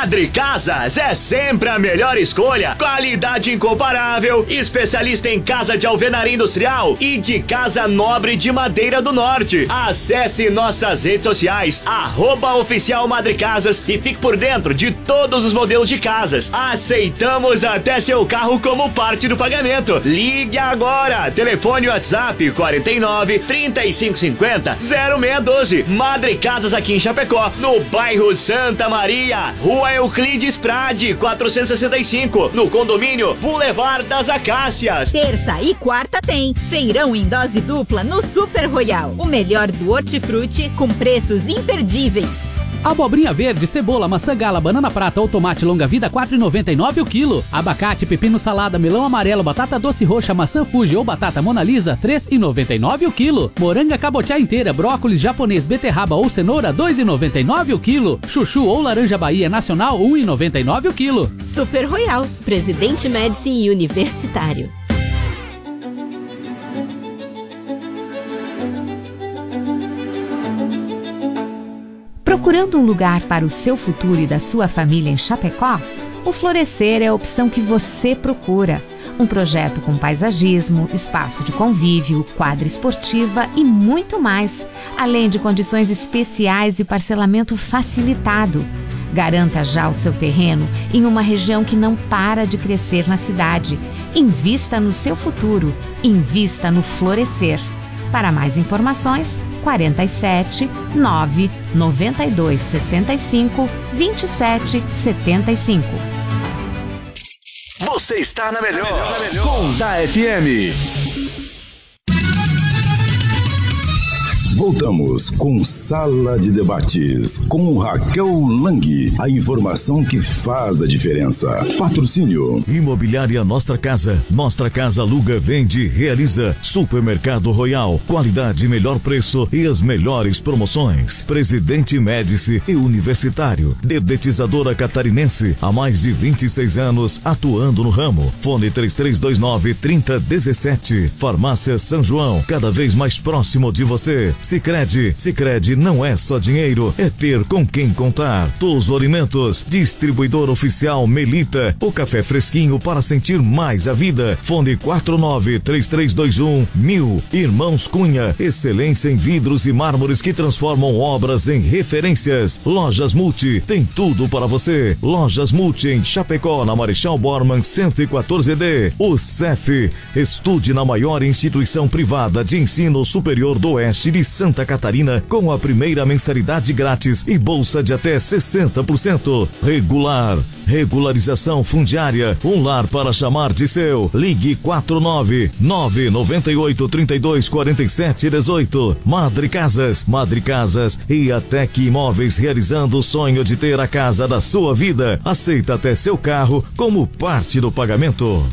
Madre Casas é sempre a melhor escolha. Qualidade incomparável, especialista em casa de alvenaria industrial e de casa nobre de madeira do norte. Acesse nossas redes sociais, @oficial Madre Casas, e fique por dentro de todos os modelos de casas. Aceitamos até seu carro como parte do pagamento. Ligue agora. Telefone WhatsApp 49 3550 0612. Madre Casas aqui em Chapecó, no bairro Santa Maria, Rua Euclides Prade 465, no condomínio Boulevard das Acácias. Terça e quarta tem feirão em dose dupla no Super Royal. O melhor do hortifruti com preços imperdíveis. Abobrinha verde, cebola, maçã gala, banana prata ou tomate longa-vida, R$ 4,99 o quilo. Abacate, pepino salada, melão amarelo, batata doce roxa, maçã Fuji ou batata Mona Lisa, R$ 3,99 o quilo. Moranga cabotiá inteira, brócolis japonês, beterraba ou cenoura, R$ 2,99 o quilo. Chuchu ou laranja Bahia nacional, R$ 1,99 o quilo. Super Royal, Presidente Médici e Universitário. Procurando um lugar para o seu futuro e da sua família em Chapecó? O Florescer é a opção que você procura. Um projeto com paisagismo, espaço de convívio, quadra esportiva e muito mais, além de condições especiais e parcelamento facilitado. Garanta já o seu terreno em uma região que não para de crescer na cidade. Invista no seu futuro. Invista no Florescer. Para mais informações, 47 9 92 65 27 75. Você está na melhor com da FM. Voltamos com Sala de Debates, com Raquel Lang. A informação que faz a diferença. Patrocínio. Imobiliária Nossa Casa. Nossa Casa aluga, vende, realiza. Supermercado Royal. Qualidade, melhor preço e as melhores promoções. Presidente Médici e Universitário. Dedetizadora Catarinense. Há mais de 26 anos atuando no ramo. Fone 3329-3017. Farmácia São João. Cada vez mais próximo de você. Sicredi não é só dinheiro, é ter com quem contar. Toso Alimentos, distribuidor oficial Melita, o café fresquinho para sentir mais a vida. Fone 49-3321-1000. Irmãos Cunha, excelência em vidros e mármores que transformam obras em referências. Lojas Multi, tem tudo para você. Lojas Multi em Chapecó, na Marechal Bormann 114D. O CEF, estude na maior instituição privada de ensino superior do Oeste de Santa Catarina com a primeira mensalidade grátis e bolsa de até 60%. Regularização fundiária, um lar para chamar de seu. Ligue 49998324718. Madre Casas e a Tec Imóveis, realizando o sonho de ter a casa da sua vida. Aceita até seu carro como parte do pagamento.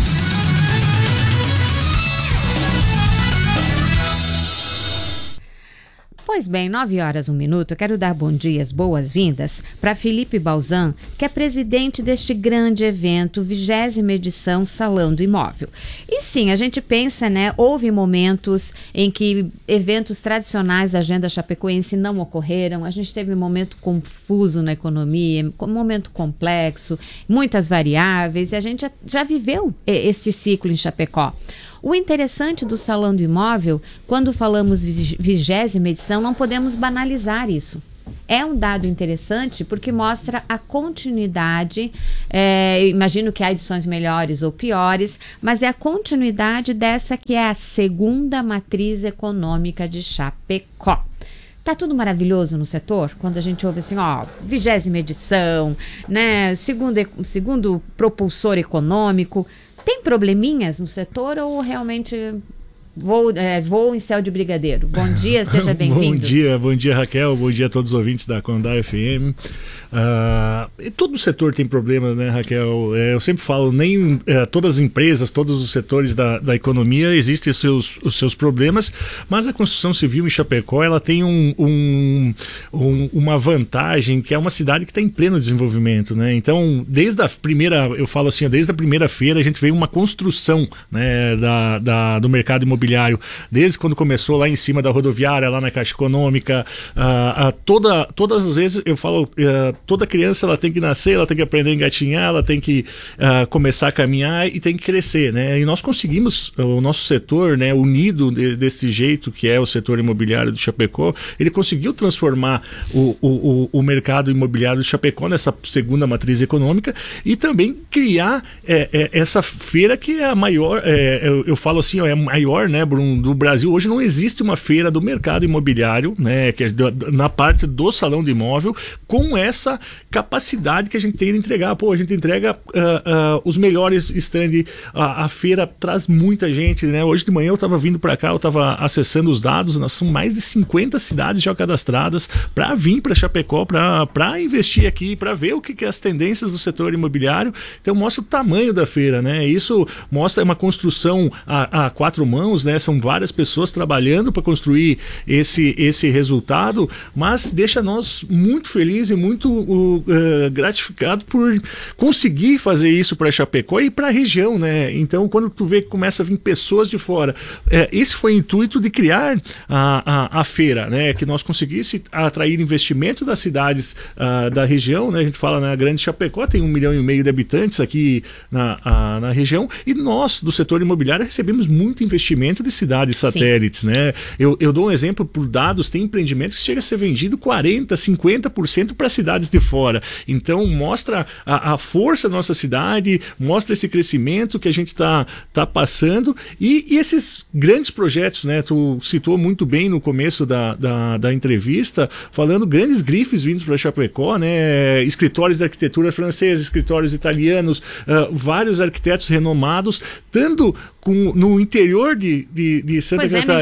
Pois bem, 9h01. Eu quero dar bom dia, boas-vindas para Felipe Balzan, que é presidente deste grande evento, 20ª edição Salão do Imóvel. E sim, a gente pensa, né, houve momentos em que eventos tradicionais da agenda chapecoense não ocorreram, a gente teve um momento confuso na economia, um momento complexo, muitas variáveis, e a gente já viveu esse ciclo em Chapecó. O interessante do Salão do Imóvel, quando falamos 20ª edição, não podemos banalizar isso. É um dado interessante porque mostra a continuidade, imagino que há edições melhores ou piores, mas é a continuidade dessa que é a segunda matriz econômica de Chapecó. Tá tudo maravilhoso no setor? Quando a gente ouve assim, 20ª edição, né? Segundo propulsor econômico. Tem probleminhas no setor ou realmente voo em céu de brigadeiro? Bom dia, seja bem-vindo. Bom dia Raquel, bom dia a todos os ouvintes da Condá FM. Todo o setor tem problemas, né, Raquel? Eu sempre falo, todas as empresas, todos os setores da economia existem os seus problemas, mas a construção civil em Chapecó, ela tem uma vantagem, que é uma cidade que está em pleno desenvolvimento, né? Então, desde a primeira feira a gente vê uma construção, né, do mercado imobiliário imobiliário, desde quando começou lá em cima da rodoviária, lá na Caixa Econômica. Todas as vezes eu falo, toda criança ela tem que nascer, ela tem que aprender a engatinhar, ela tem que começar a caminhar e tem que crescer, né? E nós conseguimos, o nosso setor, né, unido desse jeito que é o setor imobiliário do Chapecó, ele conseguiu transformar o mercado imobiliário do Chapecó nessa segunda matriz econômica e também criar essa feira que é a maior, eu falo assim, é a maior, né, Bruno, do Brasil. Hoje não existe uma feira do mercado imobiliário, né, que é na parte do salão de imóvel, com essa capacidade que a gente tem de entregar. Pô, a gente entrega os melhores stand, a feira traz muita gente, né? Hoje de manhã eu estava vindo para cá, eu estava acessando os dados, nós são mais de 50 cidades já cadastradas para vir para Chapecó, para investir aqui, para ver o que é as tendências do setor imobiliário. Então mostra o tamanho da feira, né? Isso mostra uma construção a quatro mãos, né? São várias pessoas trabalhando para construir esse resultado, mas deixa nós muito felizes e muito gratificados por conseguir fazer isso para Chapecó e para a região, né? Então quando tu vê que começa a vir pessoas de fora, esse foi o intuito de criar a feira, né? Que nós conseguisse atrair investimento das cidades da região, né? A gente fala na Grande Chapecó, tem 1,5 milhão de habitantes aqui na região, e nós, do setor imobiliário, recebemos muito investimento de cidades satélites, né? Eu dou um exemplo por dados, tem empreendimentos que chega a ser vendido 40%, 50% para cidades de fora. Então mostra a força da nossa cidade, mostra esse crescimento que a gente tá passando e esses grandes projetos, né? Tu citou muito bem no começo da entrevista, falando grandes grifes vindos para Chapecó, né? Escritórios de arquitetura francesa, escritórios italianos, vários arquitetos renomados, tanto no interior de Santa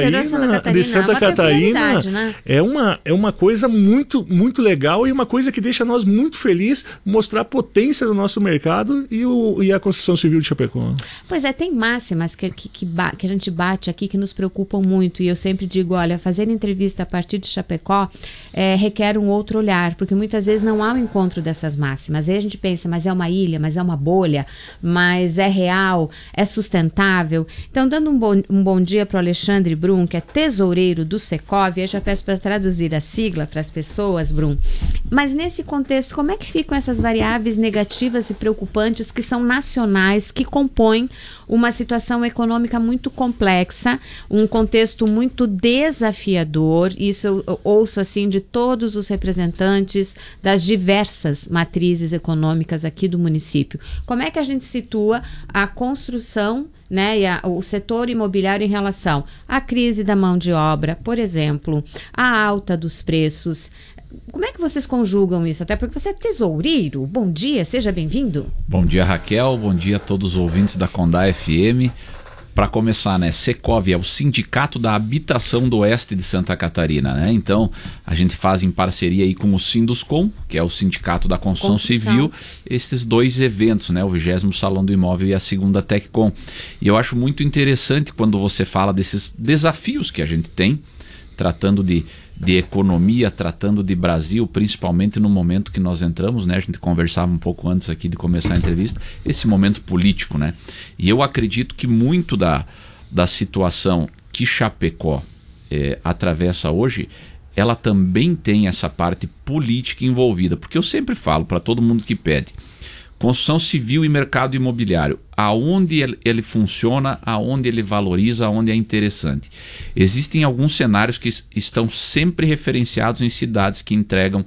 Catarina, né? É uma coisa muito, muito legal e uma coisa que deixa nós muito felizes, mostrar a potência do nosso mercado e a construção civil de Chapecó. Pois é, tem máximas que a gente bate aqui que nos preocupam muito, e eu sempre digo, olha, fazer entrevista a partir de Chapecó requer um outro olhar, porque muitas vezes não há um encontro dessas máximas. Aí a gente pensa, mas é uma ilha, mas é uma bolha, mas é real, é sustentável. Então, dando um bom dia para o Alexandre Brum, que é tesoureiro do Secov, eu já peço para traduzir a sigla para as pessoas, Brum. Mas nesse contexto, como é que ficam essas variáveis negativas e preocupantes que são nacionais, que compõem uma situação econômica muito complexa, um contexto muito desafiador? Isso eu ouço assim de todos os representantes das diversas matrizes econômicas aqui do município. Como é que a gente situa a construção, né, e o setor imobiliário em relação à crise da mão de obra, por exemplo, à alta dos preços? Como é que vocês conjugam isso? Até porque você é tesoureiro. Bom dia, seja bem-vindo. Bom dia, Raquel. Bom dia a todos os ouvintes da Condá FM. Para começar, né, Secov é o Sindicato da Habitação do Oeste de Santa Catarina, né? Então, a gente faz em parceria aí com o Sinduscom, que é o Sindicato da Construção Civil, esses dois eventos, né? O 20º Salão do Imóvel e a 2ª TecCom. E eu acho muito interessante quando você fala desses desafios que a gente tem, tratando de economia, tratando de Brasil, principalmente no momento que nós entramos, né? A gente conversava um pouco antes aqui de começar a entrevista, esse momento político, né? E eu acredito que muito da situação que Chapecó atravessa hoje, ela também tem essa parte política envolvida, porque eu sempre falo para todo mundo que pede, construção civil e mercado imobiliário, aonde ele funciona, aonde ele valoriza, aonde é interessante. Existem alguns cenários que estão sempre referenciados em cidades que entregam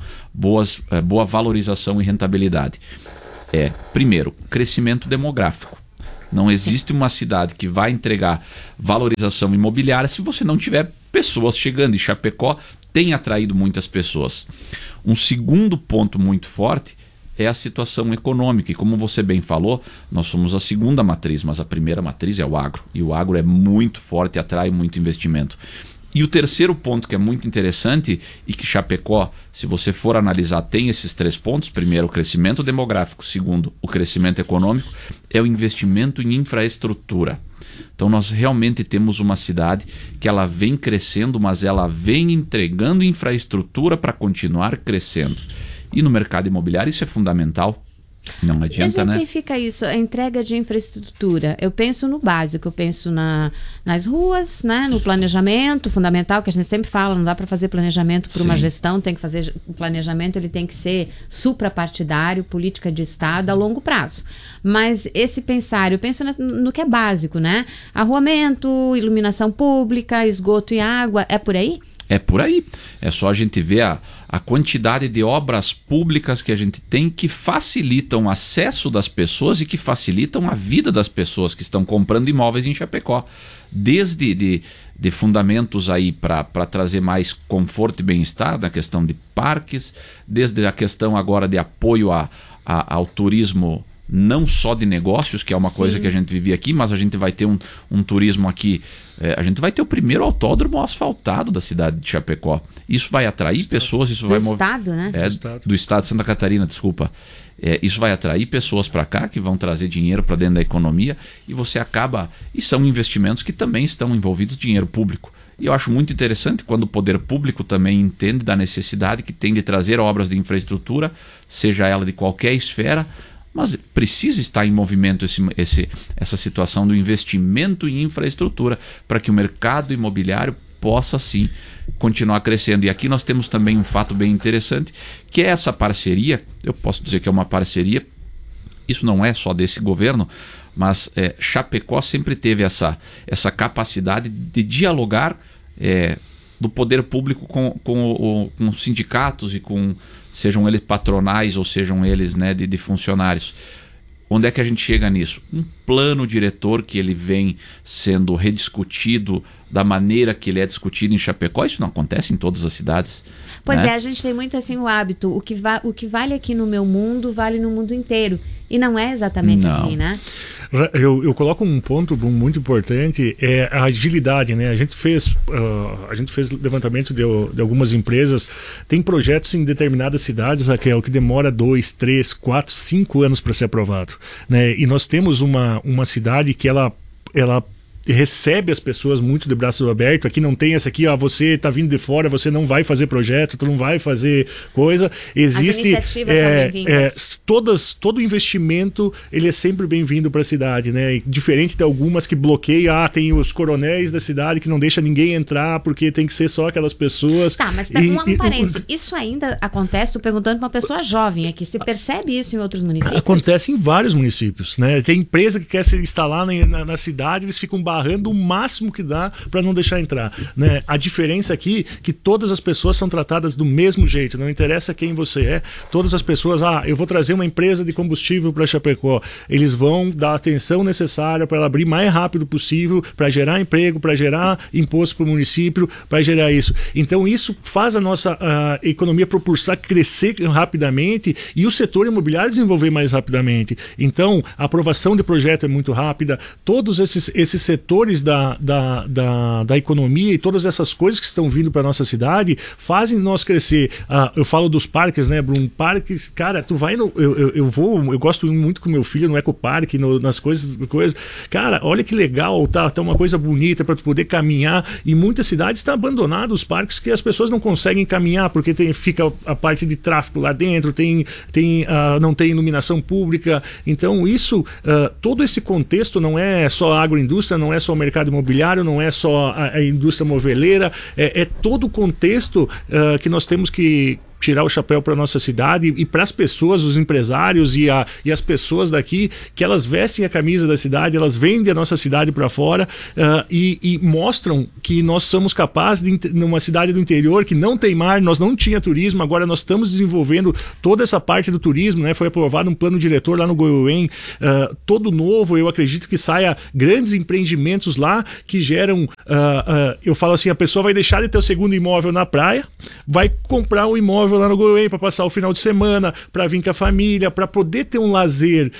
boa valorização e rentabilidade. Primeiro, crescimento demográfico. Não existe uma cidade que vai entregar valorização imobiliária se você não tiver pessoas chegando, e Chapecó tem atraído muitas pessoas. Um segundo ponto muito forte é a situação econômica, e como você bem falou, nós somos a 2ª matriz, mas a primeira matriz é o agro, e o agro é muito forte, atrai muito investimento. E o terceiro ponto que é muito interessante, e que Chapecó, se você for analisar, tem esses 3 pontos: primeiro, o crescimento demográfico; segundo, o crescimento econômico, é o investimento em infraestrutura. Então nós realmente temos uma cidade que ela vem crescendo, mas ela vem entregando infraestrutura para continuar crescendo. E no mercado imobiliário isso é fundamental, Não adianta, né? Exemplifica isso, a entrega de infraestrutura. Eu penso no básico, eu penso nas ruas, né? No planejamento fundamental, que a gente sempre fala, não dá para fazer planejamento para uma gestão, tem que fazer o planejamento, ele tem que ser suprapartidário, política de Estado a longo prazo. Mas esse pensar, eu penso no que é básico, né? Arruamento, iluminação pública, esgoto e água, é por aí? É por aí. É só a gente ver a quantidade de obras públicas que a gente tem que facilitam o acesso das pessoas e que facilitam a vida das pessoas que estão comprando imóveis em Chapecó. Desde de fundamentos aí para trazer mais conforto e bem-estar na questão de parques, desde a questão agora de apoio ao turismo, não só de negócios, que é uma coisa que a gente vivia aqui, mas a gente vai ter um turismo aqui, a gente vai ter o primeiro autódromo asfaltado da cidade de Chapecó. Isso vai atrair pessoas, isso vai Estado, né? Do estado de Santa Catarina, desculpa. Isso vai atrair pessoas para cá, que vão trazer dinheiro para dentro da economia, e você acaba... E são investimentos que também estão envolvidos dinheiro público. E eu acho muito interessante quando o poder público também entende da necessidade que tem de trazer obras de infraestrutura, seja ela de qualquer esfera, mas precisa estar em movimento essa situação do investimento em infraestrutura para que o mercado imobiliário possa sim continuar crescendo. E aqui nós temos também um fato bem interessante, que é essa parceria. Eu posso dizer que é uma parceria, isso não é só desse governo, mas Chapecó sempre teve essa capacidade de dialogar do poder público com os sindicatos e com, sejam eles patronais ou sejam eles, né, de funcionários. Onde é que a gente chega nisso? Um plano diretor que ele vem sendo rediscutido da maneira que ele é discutido em Chapecó. Isso não acontece em todas as cidades. Pois né? a gente tem muito assim o hábito, o que vale aqui no meu mundo, vale no mundo inteiro. E não é exatamente assim, né? Eu coloco um ponto muito importante, é a agilidade, né? A gente fez levantamento de algumas empresas, tem projetos em determinadas cidades, Raquel, que demora 2, 3, 4, 5 anos para ser aprovado, né? E nós temos uma cidade que ela recebe as pessoas muito de braços abertos. Aqui não tem essa aqui, você está vindo de fora, você não vai fazer projeto, tu não vai fazer coisa. Existe, as iniciativas são bem-vindas. Todo investimento ele é sempre bem-vindo para a cidade, né? E diferente de algumas que bloqueiam, tem os coronéis da cidade que não deixa ninguém entrar porque tem que ser só aquelas pessoas. Tá, mas um parênteses, isso ainda acontece? Estou perguntando para uma pessoa jovem aqui, você percebe isso em outros municípios? Acontece em vários municípios, né? Tem empresa que quer se instalar na cidade, eles ficam barrando o máximo que dá para não deixar entrar, né? A diferença aqui é que todas as pessoas são tratadas do mesmo jeito, não interessa quem você é, todas as pessoas, eu vou trazer uma empresa de combustível para Chapecó, eles vão dar a atenção necessária para ela abrir mais rápido possível, para gerar emprego, para gerar imposto para o município, para gerar isso. Então isso faz a nossa economia propulsar, crescer rapidamente e o setor imobiliário desenvolver mais rapidamente. Então a aprovação de projeto é muito rápida, todos esses setores da economia e todas essas coisas que estão vindo para nossa cidade fazem nós crescer. Eu falo dos parques, né, Bruno? Parque, cara, tu vai eu gosto muito com meu filho no ecoparque, nas coisas, cara, olha que legal, tá uma coisa bonita para tu poder caminhar, e muitas cidades estão abandonados os parques que as pessoas não conseguem caminhar porque fica a parte de tráfego lá dentro, não tem iluminação pública. Então isso, todo esse contexto não é só a agroindústria, não é só o mercado imobiliário, não é só a indústria moveleira, é todo o contexto que nós temos que tirar o chapéu para nossa cidade e para as pessoas, os empresários e as pessoas daqui, que elas vestem a camisa da cidade, elas vendem a nossa cidade para fora e mostram que nós somos capazes de, numa cidade do interior que não tem mar, nós não tinha turismo, agora nós estamos desenvolvendo toda essa parte do turismo, né? Foi aprovado um plano diretor lá no Goiuém, todo novo. Eu acredito que saia grandes empreendimentos lá que geram, eu falo assim, a pessoa vai deixar de ter o segundo imóvel na praia, vai comprar um imóvel lá no Goiuém para passar o final de semana, para vir com a família, para poder ter um lazer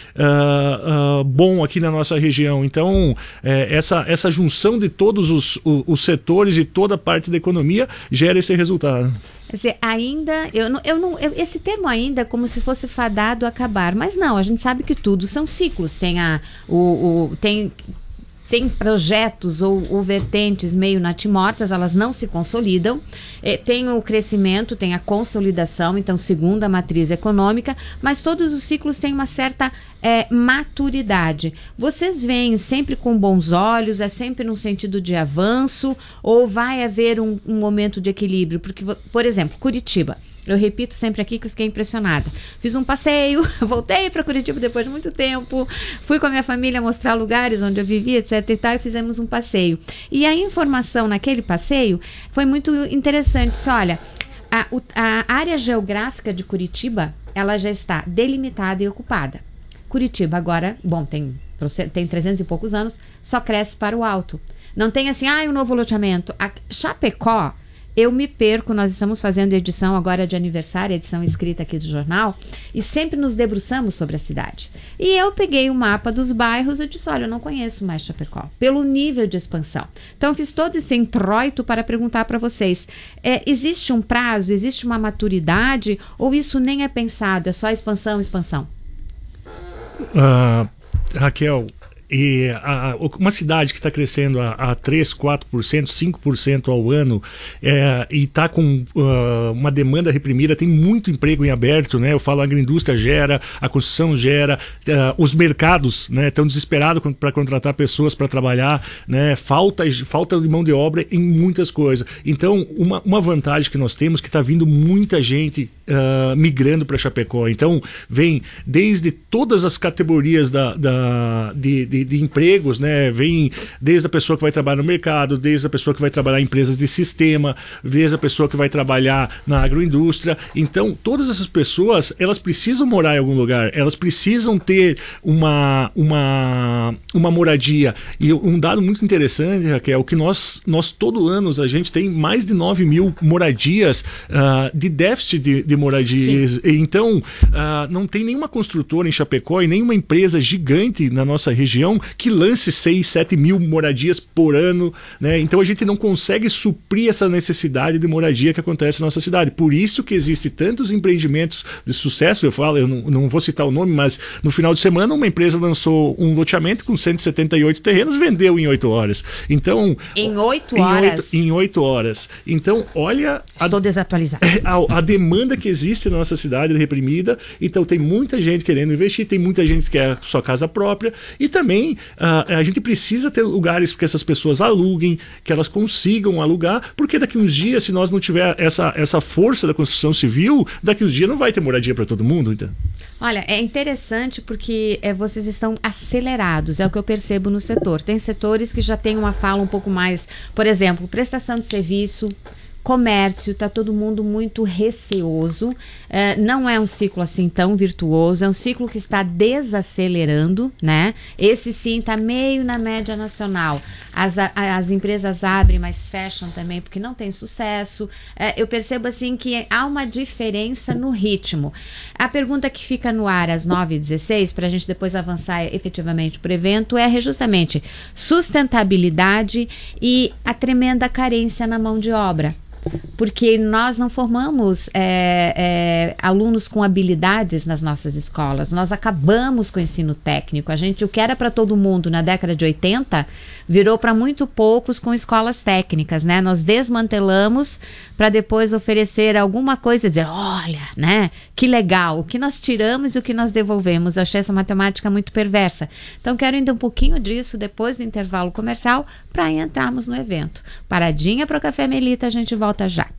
bom aqui na nossa região. Então, essa junção de todos os setores e toda a parte da economia gera esse resultado. Quer dizer, ainda, esse termo ainda é como se fosse fadado a acabar, mas não, a gente sabe que tudo são ciclos. tem projetos ou vertentes meio natimortas, elas não se consolidam, tem o crescimento, tem a consolidação, então segunda matriz econômica, mas todos os ciclos têm uma certa maturidade. Vocês veem sempre com bons olhos, é sempre num sentido de avanço, ou vai haver um momento de equilíbrio? Porque, por exemplo, Curitiba, eu repito sempre aqui que eu fiquei impressionada. Fiz um passeio, voltei para Curitiba depois de muito tempo, fui com a minha família mostrar lugares onde eu vivia, etc e tal, e fizemos um passeio. E a informação naquele passeio foi muito interessante. Olha, a área geográfica de Curitiba, ela já está delimitada e ocupada. Curitiba agora, bom, tem 300 e poucos anos, só cresce para o alto. Não tem assim, um novo loteamento. A Chapecó, eu me perco, nós estamos fazendo edição agora de aniversário, edição escrita aqui do jornal, e sempre nos debruçamos sobre a cidade. E eu peguei o mapa dos bairros e disse, olha, eu não conheço mais Chapecó, pelo nível de expansão. Então, eu fiz todo esse introito para perguntar para vocês, existe um prazo, existe uma maturidade, ou isso nem é pensado, é só expansão? Raquel, uma cidade que está crescendo a 3%, 4%, 5% ao ano e está com uma demanda reprimida, tem muito emprego em aberto, né? Eu falo, a agroindústria gera, a construção gera, os mercados, né, estão desesperados para contratar pessoas para trabalhar, né? Falta de mão de obra em muitas coisas. Então, uma vantagem que nós temos é que está vindo muita gente migrando para Chapecó. Então, vem desde todas as categorias de empregos, né? Vem desde a pessoa que vai trabalhar no mercado, desde a pessoa que vai trabalhar em empresas de sistema, desde a pessoa que vai trabalhar na agroindústria. Então, todas essas pessoas, elas precisam morar em algum lugar, elas precisam ter uma moradia. E um dado muito interessante, Raquel, que nós todo ano a gente tem mais de 9 mil moradias de déficit de moradias. Sim. Então, não tem nenhuma construtora em Chapecó e nenhuma empresa gigante na nossa região que lance 6, 7 mil moradias por ano, né? Então a gente não consegue suprir essa necessidade de moradia que acontece na nossa cidade. Por isso que existe tantos empreendimentos de sucesso. Eu não vou citar o nome, mas no final de semana uma empresa lançou um loteamento com 178 terrenos, vendeu em 8 horas. Então, em 8 horas? Em 8 horas. Então, olha... Estou desatualizado. A demanda que existe na nossa cidade reprimida. Então tem muita gente querendo investir, tem muita gente que quer sua casa própria, e também a gente precisa ter lugares que essas pessoas aluguem, que elas consigam alugar, porque daqui uns dias, se nós não tiver essa força da construção civil, daqui uns dias não vai ter moradia para todo mundo. Então. Olha, é interessante porque vocês estão acelerados, é o que eu percebo no setor. Tem setores que já têm uma fala um pouco mais, por exemplo, prestação de serviço, comércio, está todo mundo muito receoso, não é um ciclo assim tão virtuoso, é um ciclo que está desacelerando, né? Esse sim está meio na média nacional. As empresas abrem, mas fecham também porque não tem sucesso. Eu percebo assim que há uma diferença no ritmo. A pergunta que fica no ar às 9h16, para a gente depois avançar efetivamente para o evento, é justamente sustentabilidade e a tremenda carência na mão de obra. Porque nós não formamos alunos com habilidades nas nossas escolas, nós acabamos com o ensino técnico. O que era para todo mundo na década de 80 virou para muito poucos com escolas técnicas, né? Nós desmantelamos para depois oferecer alguma coisa e dizer, olha, né? Que legal, o que nós tiramos e o que nós devolvemos. Eu achei essa matemática muito perversa. Então quero ainda um pouquinho disso depois do intervalo comercial para entrarmos no evento. Paradinha para o Café Melita, a gente volta já.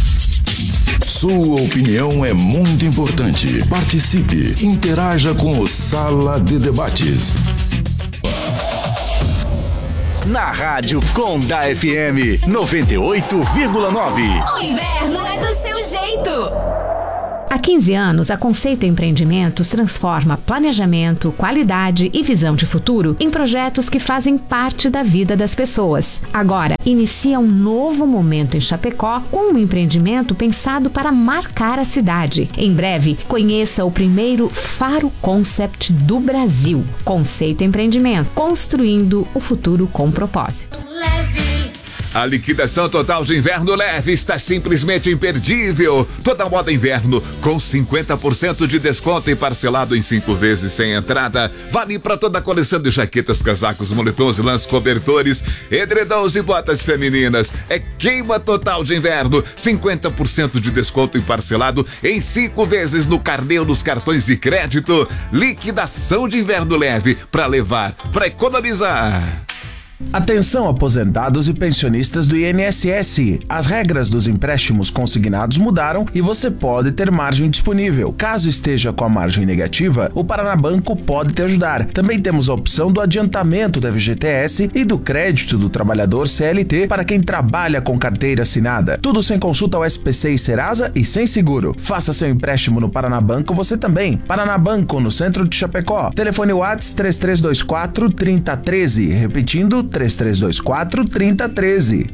Sua opinião é muito importante. Participe, interaja com o Sala de Debates. Na Rádio Condá FM 98,9. O inverno é do seu jeito. Há 15 anos, a Conceito Empreendimentos transforma planejamento, qualidade e visão de futuro em projetos que fazem parte da vida das pessoas. Agora, inicia um novo momento em Chapecó com um empreendimento pensado para marcar a cidade. Em breve, conheça o primeiro Faro Concept do Brasil. Conceito Empreendimento, construindo o futuro com propósito. Leve, A liquidação total de inverno leve está simplesmente imperdível. Toda moda inverno com 50% de desconto e parcelado em 5 vezes sem entrada. Vale para toda a coleção de jaquetas, casacos, moletons, lãs, cobertores, edredons e botas femininas. É queima total de inverno, 50% de desconto e parcelado em 5 vezes no carnê ou nos cartões de crédito. Liquidação de inverno leve para levar, para economizar. Atenção, aposentados e pensionistas do INSS. As regras dos empréstimos consignados mudaram e você pode ter margem disponível. Caso esteja com a margem negativa, o Paraná Banco pode te ajudar. Também temos a opção do adiantamento da FGTS e do crédito do trabalhador CLT para quem trabalha com carteira assinada. Tudo sem consulta ao SPC e Serasa e sem seguro. Faça seu empréstimo no Paraná Banco você também. Paraná Banco, no centro de Chapecó. Telefone WhatsApp 3324-3013. Repetindo, 3324-3013.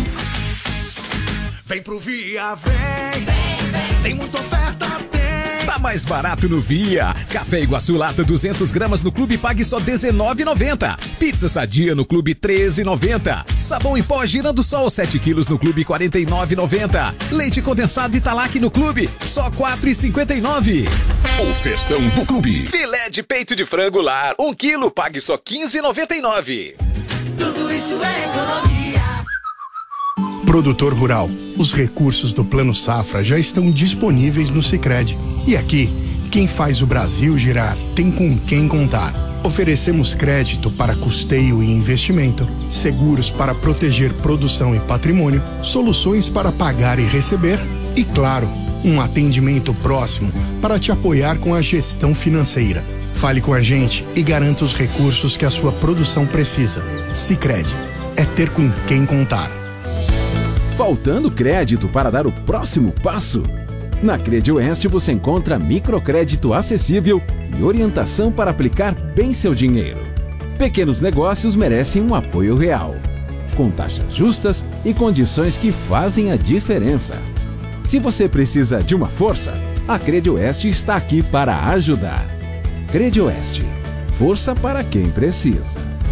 Vem pro Via, vem. Tem muita oferta, tem. Tá mais barato no Via. Café Iguaçu lata 200 gramas no Clube pague só R$19,90. Pizza Sadia no Clube R$13,90. Sabão em pó Girando Sol 7 quilos no Clube R$49,90. Leite condensado Italac no Clube só R$4,59. O festão do Clube. Filé de peito de frango lar 1 quilo pague só R$15,99. Tudo isso é economia. Produtor rural, os recursos do Plano Safra já estão disponíveis no Sicredi. E aqui, quem faz o Brasil girar tem com quem contar. Oferecemos crédito para custeio e investimento, seguros para proteger produção e patrimônio, soluções para pagar e receber e, claro, um atendimento próximo para te apoiar com a gestão financeira. Fale com a gente e garanta os recursos que a sua produção precisa. Sicredi, é ter com quem contar. Faltando crédito para dar o próximo passo? Na CredOeste você encontra microcrédito acessível e orientação para aplicar bem seu dinheiro. Pequenos negócios merecem um apoio real, com taxas justas e condições que fazem a diferença. Se você precisa de uma força, a CredOeste está aqui para ajudar. CredOeste, força para quem precisa.